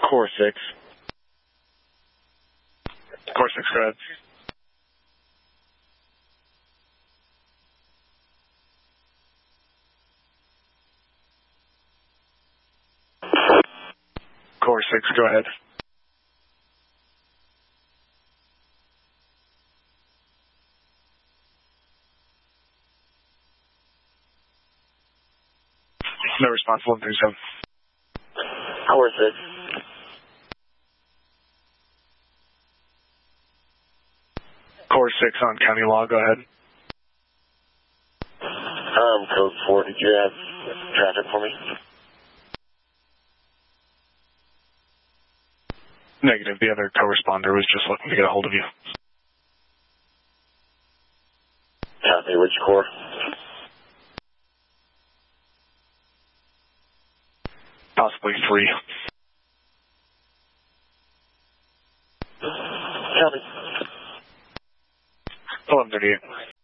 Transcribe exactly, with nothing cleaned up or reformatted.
Core six. Core six, go ahead. Core six, go ahead. No response, one three seven. Core six. Core six on county law, go ahead. Um, code four, did you have traffic for me? Negative, the other co-responder was just looking to get a hold of you. Copy, which core? Possibly three. Copy. eleven thirty-eight.